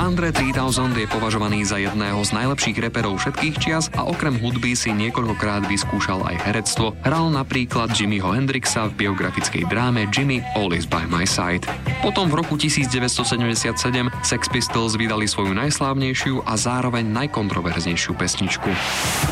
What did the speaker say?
Andre 3000 je považovaný za jedného z najlepších reperov všetkých čias a okrem hudby si niekoľkokrát vyskúšal aj herectvo. Hral napríklad Jimiho Hendrixa v biografickej dráme Jimmy Always by My Side. Potom v roku 1977 Sex Pistols vydali svoju najslávnejšiu a zároveň najkontroverznejšiu pesničku.